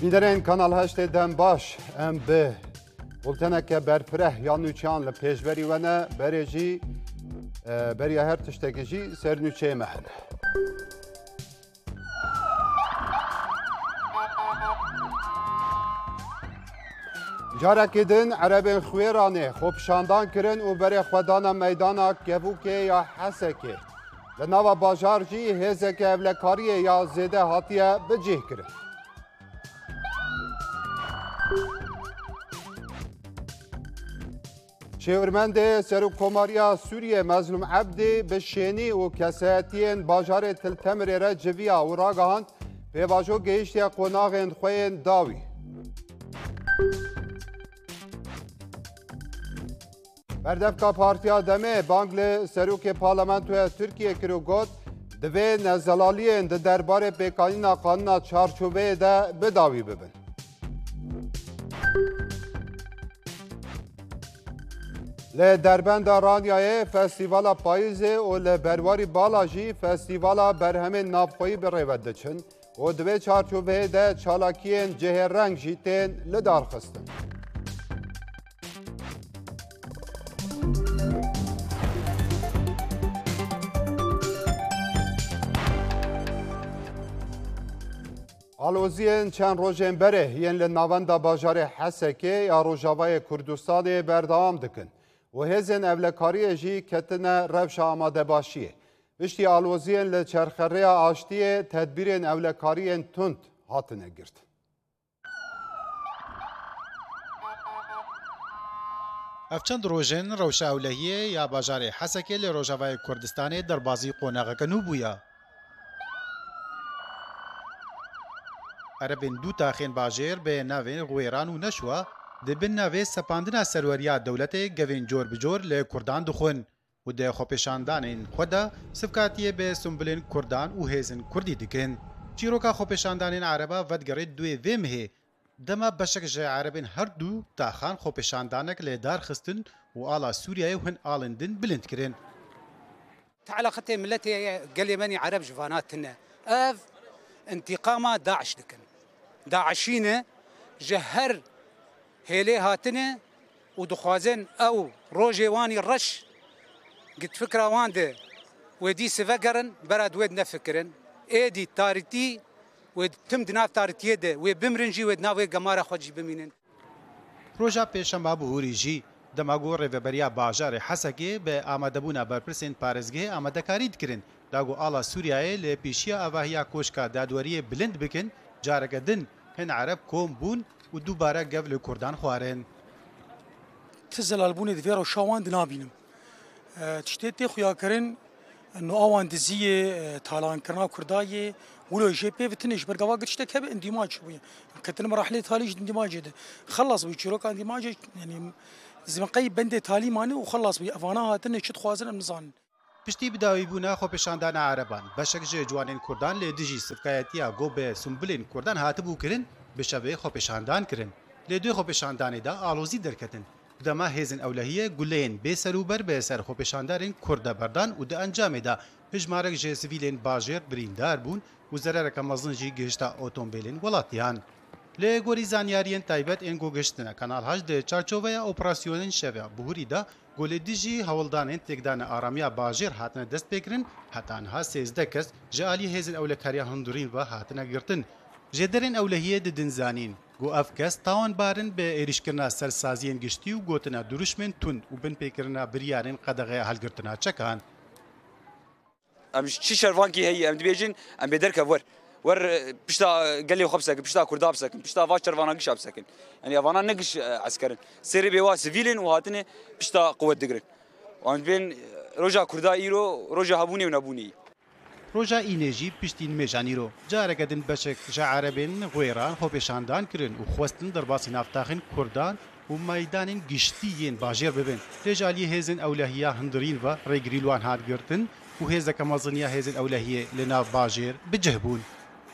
میدرین کانال هشت دم باش ام به بولتنه که برپره یا نوچان لپیشبری ونه بریجی بری هر تشتکی جی سر نوچه مهن جارکی دن عرب خویرانه خوب شاندان کرن و بری خودان میدانا گووکه یا حسکه لناو باجار جی هزه که اولکاریه یا زیده هاتیه بجیه کرن شهرمند سروکماریا سوریه مظلوم عبدی به شینی و کساتین باجار تلتمر را جویا و راگهاند به واجو گیشتی قناغ خوین داوی بردفکا پارتیا دمه بانگل سروک پارلمانتوی ترکیه کرو گوت دوی نزلالیین ده درباره پیکانینا قانونا چارچوبه ده بداوی ببن ل دربند رانیای فستیوالا پاییزه و ل برواری بالاجی فستیوالا برهمه نافخویی بریود دچن و دوی چارچوبه ده چالاکیین جهر رنگ جیتین لدار خستن آلوزین چند روزین بره یین لناوندا باجار حسکه یا روجاوای کردستان بردام دکن و هزین اولکاری جی کتن روش آماده باشیه بشتی آلوزین لچرخره آشتیه تدبیرین اولکاری تند هاتنه گرد افچند روژن روش اولهیه یا باجار حسکه لروجاوای کردستان در بازی قوناغه کنو بویا عربین دو تاخین باجر به ناوین غویران و نشوا دبن ناوی سپاندنا سروریا دولت گوین جور بجور لکردان دخون و ده خوپشاندان خدا سفکاتیه به سنبلین کردان و هیزن کردی دکن چیروکا خوپشاندان عربا ودگرید دوی ویمه دما بشک جه عربین هر دو تاخان خوپشاندانک لدار خستن و آلا سوریای هن آلندن بلند کرن تعلقت ملتي قال يمني عرب جفاناتنا اف انتقام داعش دكن داعشينه جهر هيلي هاتنه ودخوازن او روجي واني الرش قد فكره وانده ودي سفقرن براد ود نفكرن ايدي تاريتي ودتم دناف تاريتي ده وبمرنجي ودناوي قماره خوجي بمينن روجا پیشنبا بهوری جی دماغو ریوبریا باجار حسکه به آمادبونا برپرسین پارزگه آمادکاری دکرن داگو آلا سوریای لپیشیا اواهیا کوشکا دادوری بلند بکن جارگدن هن عرب کوم بون و دوباره قبل کردان خوارن تزلال بوني دفيرا وشاوان دنابينم تشتيتي خويا كرن انه اوان دزيه تالان كرنا كردايه ولو جي بي فتنش برقوا قد اشتك هب اندماج شويه كتن مراحل تالي اندماج ده خلص بيشروك اندماج يعني زي قيب بند تالي ماني وخلص بي افانا هاتن شت خوازن مزان پشتی بداوی بونا خو پیشاندان عربان بشک جه جوانین کردان ل دیجی سفکایتیا گو به سنبلین کردان هاتبو کرن به شوی خو پیشاندان کرن ل دو خو پیشاندان دا آلوزی درکتن دما هیزن اولهیه گلین به سروبر به سر خو پیشاندارین کرد بردان و د انجام دا هجمارک جه سیویلین باجر بریندار بون و زررک مزنجی گشتا اتومبیلین ولاتیان ل گوری زانیارین تایبت انگو گشتنا کانال هاش د چارچوبیا اپراسیونن شویا بهوری دا گل دیجی هولدانین تکدان آرامیا باجر هاتنه دست بکرن هتان ها 13 کس جالی هیزن اولکاریا هندورین و هاتنه گرتن جدرن اولهیه د دنزانین گو اف کس تاوان بارن به ایریشکرنا سرسازین گشتی و گوتنا درشمن تند و بن پیکرنا بریارن قدغه حل گرتنا چکان ام چی شروانکی هی ام دیبیجن ام بدرک ور بشتا قال لي خبسك بشتا كرداب ساكن بشتا فاش ترفانا قشاب ساكن يعني افانا نقش عسكرين سيري بيوا سيفيلين وهاتني بشتا قوه دقرن وان بين روجا كردا ايرو روجا هابوني ونابوني روجا اینجی پشتین میجانیرو جارگدن بشک جا عربین غویران خو پیشاندان کرن و خوستن در باسی نافتاخین کردان و میدانین گشتیین باجر ببین رجالی هیزن اولهیه هندرین و ریگریلوان هات گرتن و هیزک مازنیا هیزن اولهیه لنا باجر بجهبون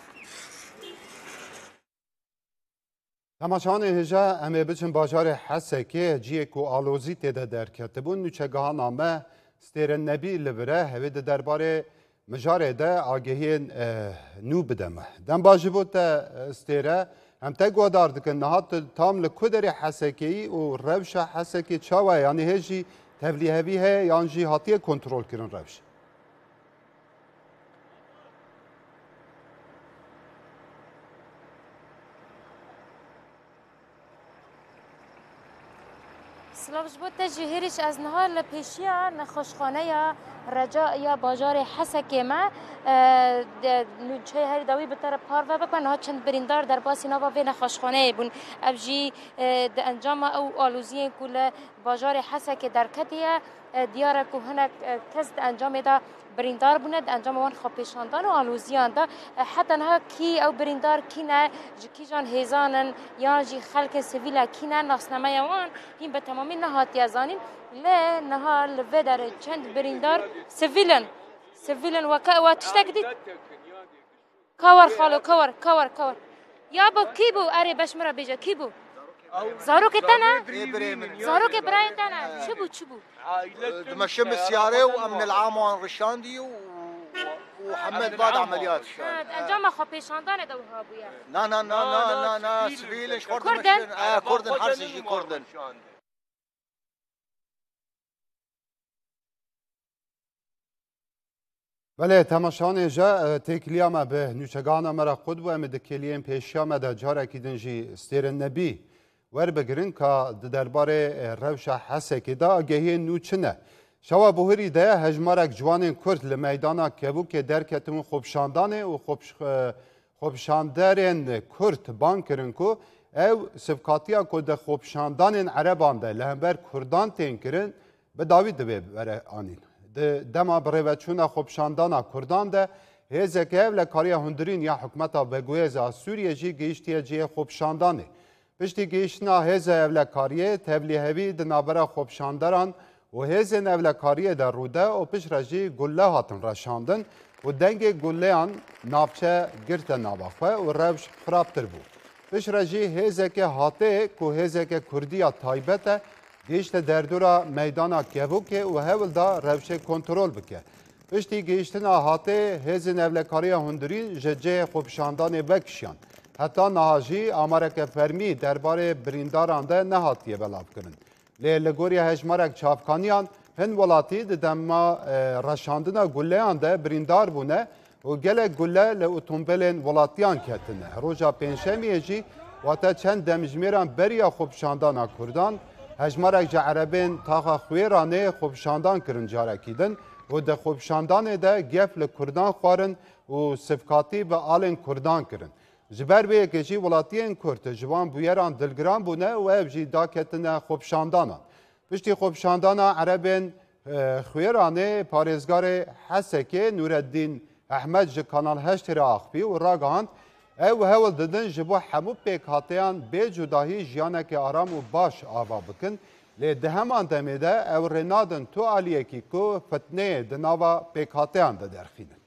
تماشان هجا امه بچن باجار حسکه جیه کو آلوزی تیده درکتبون نوچگاه نامه ستیرن نبی لبره هوید درباره مجاره ده آگهین نو بدمه دم باجبوت ستیره هم ته گودار دکن نهات تام لکودر حسکی و روش حسکی چاوه یعنی هجی تبلیغی هی یعنی جی هاتی کنترل کردن روش. سلاوش بود تجهیرش از نهار لپیشیا نخوشخانه یا رجاء یا بازار حسکی ما چه هری داوی به طرف پارو بکن ها چند بریندار در باسی نوا و نخوشخانه بون ابجی انجام او آلوزی کل بازار حسکی در کتیه دیاره که هنک کس انجام دا بریندار بوند انجام وان خپیشاندان و آلوزیان دا حتی نه کی او بریندار کی نه کی جان هزانن یا جی خلق سویل کی نه ناسنامه وان این به تمامی نهاتی ازانین ل نهار لو در چند بریندار سویلن و تشتک دید کور خالو کور یا با کی بو اره بشمرا بیجا کی بو زارو كتنا زارو كبراين تنا شبو دمشم السيارة وأمن العام والرشاندي وحمد بعد عمليات انجام خبيشاندان دو هابويا نا سبيل كردن حرسي كردن بله تماشان جا تکلیا ما به نوچگان مرا خود و امد کلیم پیشیا ما در جاره کی دنجی استیر نبی ور بگرین که درباره روش حسکی دا آگهی نوچنه شوا بوهری ده هجمارک جوان کرد لمیدانا کبو که درکتمون خوبشاندانه و خوبشاندرین کرد بان کرن کو او سفکاتیا که ده خوبشاندانین عربان ده لهمبر کردان تین کرن به داوید ده بره آنین دما بروچونا خوبشاندانا کردان ده هزکه اول کاریا هندرین یا حکمتا بگویزا سوریه جی گیشتیه جی خوبشاندانه پشتی گیشتنا هزه اول کاریه تبلیغی دنابرا خوبشاندران و هزین اول کاریه در روده و پش رجی گله هاتن رشاندن و دنگ گله آن نافچه گرت نابخوه و روش خرابتر بود پش رجی هزه که هاته که هزه که کردیا تایبته گیشت دردورا میدانا کبوکه و هول دا روش کنترل بکه. پشتی گیشتنا هاته هزین اولکاری هندرین ججه خوبشاندان بکشیان. حتی نهاجی آمارک فرمی درباره برینداران ده نهاتیه بلاف کرن. لگوری هجمارک چافکانیان هن ولاتی دما رشاندنا گلیان ده بریندار بونه و گله گله لاتومبیلین ولاتیان کتنه. روژا پنجشنبه جی واتا چند دمجمیران بریا خوبشاندانا کردان هجمارک عربین تاخا خویرانه خوبشاندان کرن جارکیدن و ده خوبشاندان ده گفل کردان خوارن و صفکاتی به آلین کردان کرن. جبر به یکیجی ولاتیین کرد جوان بویران دلگران بونه و افجی داکتن خوبشاندانان. پشتی خوبشاندانا عربین خویرانه پارێزگار حسکی نورالدین احمد جه کانال 8 را آخبی و راگاند او هول ددن جبو همو پیک هاتیان بی جداهی جیانک آرام و باش آوا بکن لی دهمان دمیده او رنادن تو آلیه کی کو فتنه دناوا پیک هاتیان ده درخینه.